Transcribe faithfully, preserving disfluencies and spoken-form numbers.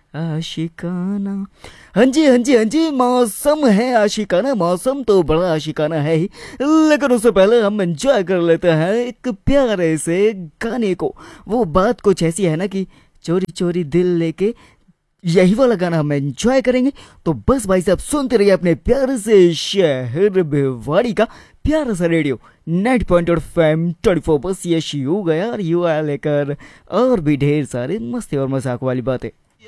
आशिकाना। हाँ जी हाँ जी हाँ जी, मौसम है आशिकाना, मौसम तो बड़ा आशिकाना है ही, लेकिन उससे पहले हम एंजॉय कर लेते हैं एक प्यारे से गाने को। वो बात कुछ ऐसी है ना कि चोरी चोरी दिल लेके, यही वाला गाना हम एंजॉय करेंगे। तो बस भाई साहब सुनते रहिए अपने प्यारे से शहर भिवाड़ी का प्यारा सा रेडियो नाइट पॉइंट और फैम ट्वेंटी फोर। बस ये यू गया और यू आया लेकर और भी ढेर सारे मस्ती और मजाक वाली बातें।